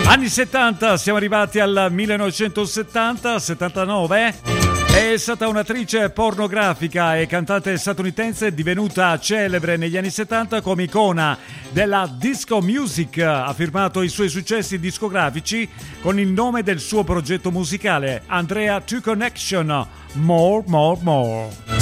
Anni 70, siamo arrivati al 1970-79. È stata un'attrice pornografica e cantante statunitense divenuta celebre negli anni 70 come icona della disco music. Ha firmato i suoi successi discografici con il nome del suo progetto musicale, Andrea 2 Connection, More, More, More.